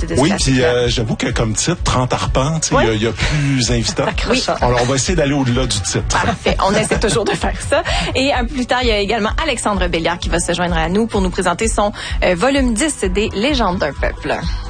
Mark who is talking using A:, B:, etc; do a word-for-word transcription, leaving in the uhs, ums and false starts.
A: de ce
B: Oui,
A: classique.
B: puis euh, j'avoue que comme titre, trente arpents, il
A: ouais.
B: y, y a plus invitant.
A: Oui.
B: Alors, on va essayer d'aller au-delà du titre.
A: Parfait. On essaie toujours de faire ça. Et un peu plus tard, il y a également Alexandre Belliard qui va se joindre à nous pour nous présenter son euh, volume dix des Légendes d'un peuple.